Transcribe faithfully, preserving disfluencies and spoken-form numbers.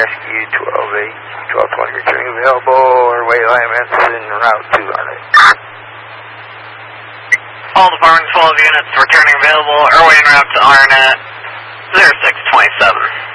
Rescue twelve eight, twelve twenty returning available, airway alignments en route to Arlette. All Department twelve units returning available, airway en route to Arnett, zero six twenty-seven.